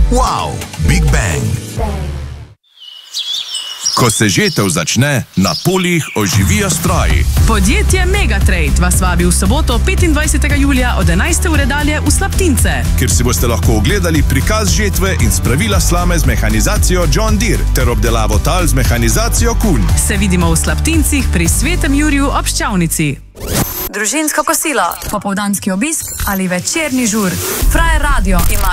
Wow, Big Bang. Ko se žetev začne, na poljih oživijo stroji. Podjetje Megatrade vas vabi v soboto 25. julija od 11. ure dalje v Slaptince, Kjer si boste lahko ogledali prikaz žetve in spravila slame z mehanizacijo John Deere ter obdelavo tal z mehanizacijo Kuhn. se vidimo v Slaptincih pri Svetem Juriju ob Ščavnici. Družinsko kosilo, popoldanski obisk ali večerni žur. Frajer Radio ima